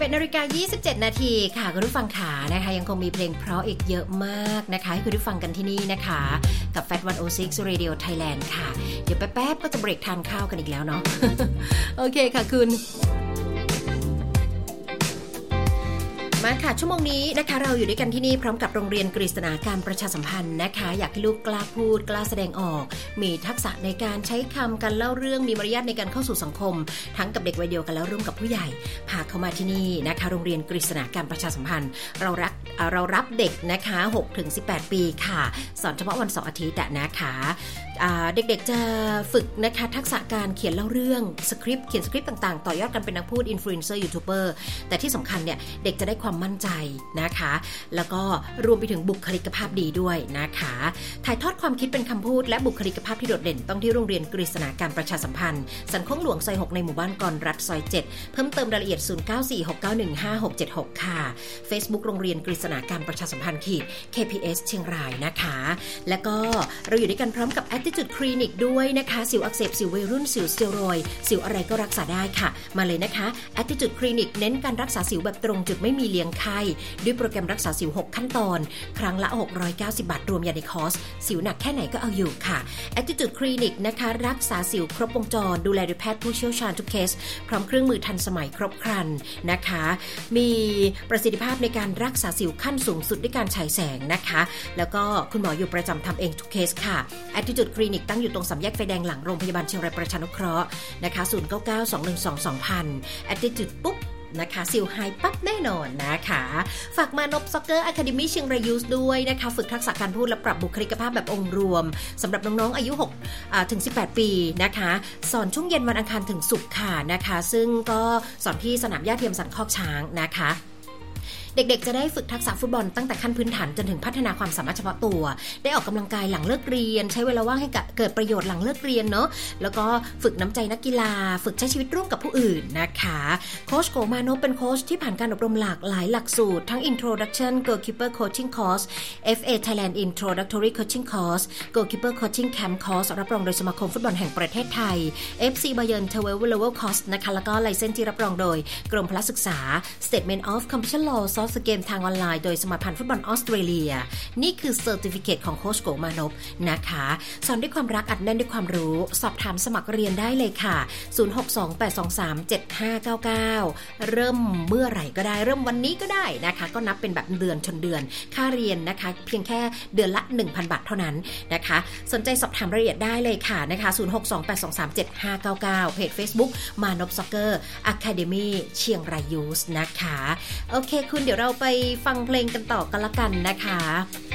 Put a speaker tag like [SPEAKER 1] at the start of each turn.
[SPEAKER 1] 11:27 นาทีค่ะคุณผู้ฟังขานะคะยังคงมีเพลงเพราะอีกเยอะมากนะคะให้คุณผู้ฟังกันที่นี่นะคะกับ Fat 106 Radio Thailand ค่ะเดี๋ยวแป๊บๆก็จะเบรกทานข้าวกันอีกแล้วเนาะ โอเคค่ะคุณมาค่ะชั่วโมงนี้นะคะเราอยู่ด้วยกันที่นี่พร้อมกับโรงเรียนกฤษณาการประชาสัมพันธ์นะคะอยากให้ลูกกล้าพูดกล้าแสดงออกมีทักษะในการใช้คำการเล่าเรื่องมีมารยาทในการเข้าสู่สังคมทั้งกับเด็กวัยเดียวกันแล้วร่วมกับผู้ใหญ่พาเข้ามาที่นี่นะคะโรงเรียนกฤษณาการประชาสัมพันธ์เรารับเด็กนะคะ 6-18 ปีค่ะสอนเฉพาะวันเสาร์อาทิตย์นะคะเด็กๆจะฝึกนะคะทักษะการเขียนเล่าเรื่องสคริปต์เขียนสคริปต์ต่างๆต่อยอดกันเป็นนักพูดอินฟลูเอนเซอร์ยูทูบเบอร์แต่ที่สำคัญเนี่ยเด็กจะได้ความมั่นใจนะคะแล้วก็รวมไปถึงบุคลิกภาพดีด้วยนะคะถ่ายทอดความคิดเป็นคำพูดและบุคลิกภาพที่โดดเด่นต้องที่โรงเรียนกฤษณาการประชาสัมพันธ์สันคงหลวงซอย 6ในหมู่บ้านกรรัฐซอย 7เพิ่มเติมรายละเอียด0946915676ค่ะ Facebook โรงเรียนกฤษณาการประชาสัมพันธ์KPS เชียงรายนะคะแล้วก็เราอยู่ด้วยกันพร้อมกับ Attitude Clinic ด้วยนะคะสิวอักเสบสิววัยรุ่นสิวสเตียรอยด์สิวอะไรก็รักษาได้ค่ะมาเลยนะคะ Attitude Clinic เน้นการรักษาสิวแบบตรงจุดไม่มีเลี้ยงไข้ด้วยโปรแกรมรักษาสิว6ขั้นตอนครั้งละ690 บาทรวมยาในคอร์สสิวหนักแค่ไหนก็เอาอยู่ค่ะ Attitude Clinic นะคะรักษาสิวครบวงจรดูแลโดยแพทย์ผู้เชี่ยวชาญทุกเคสพร้อมเครื่องมือทันสมัยครบครันนะคะมีประสิทธิภาพในการรักษาสิวขั้นสูงสุดด้วยการฉายแสงนะคะแล้วก็คุณหมออยู่ประจำทำเองทุกเคสค่ะ Attitude Clinic ตั้งอยู่ตรงสามแยกไฟแดงหลังโรงพยาบาลเชียงรายประชานุเคราะห์นะคะ0992122000 Attitude ปุ๊บนะคะสิวหายปั๊บแน่นอนนะคะฝากมานพซ็อกเกอร์อะคาเดมี่เชียงรายยูสด้วยนะคะฝึกทักษะการพูดและปรับบุคลิกภาพแบบองค์รวมสำหรับน้องๆอายุ6ถึง18 ปีนะคะสอนช่วงเย็นวันอังคารถึงศุกร์ค่ะนะคะซึ่งก็สอนที่สนามหญ้าเทียมสันคอกช้างนะคะเด็กๆจะได้ฝึกทักษะฟุตบอลตั้งแต่ขั้นพื้นฐานจนถึงพัฒนาความสามารถเฉพาะตัวได้ออกกำลังกายหลังเลิกเรียนใช้เวลาว่างให้เกิดประโยชน์หลังเลิกเรียนเนาะแล้วก็ฝึกน้ำใจนักกีฬาฝึกใช้ชีวิตร่วมกับผู้อื่นนะคะโค้ชโกมาโนะเป็นโค้ชที่ผ่านการอบรมหลากหลายหลักสูตรทั้ง Introduction Goalkeeper Coaching Course FA Thailand Introductory Coaching Course Goalkeeper Coaching Camp Course รับรองโดยสมาคมฟุตบอลแห่งประเทศไทย FC Bayern 12 Level Course นะคะแล้วก็ไลเซนส์ที่รับรองโดยกรมพละศึกษา Statement of Competition Law Soft Game ทางออนไลน์โดยสมาพันธ์ฟุตบอลออสเตรเลียนี่คือเซอร์ติฟิเคตของโค้ชโกมานพนะคะสอนด้วยความรักอัดแน่นด้วยความรู้สอบถามสมัครเรียนได้เลยค่ะ0628237599เริ่มเมื่อไหร่ก็ได้เริ่มวันนี้ก็ได้นะคะก็นับเป็นแบบเดือนชนเดือนค่าเรียนนะคะเพียงแค่เดือนละ 1,000 บาทเท่านั้นนะคะสนใจสอบถามรายละเอียดได้เลยค่ะนะคะ0628237599เพจ Facebook มานพซ็อกเกอร์อะคาเดมี่เชียงรายยูสนะคะโอเคคุณเดี๋ยวเราไปฟังเพลงกันต่อกันละกันนะคะ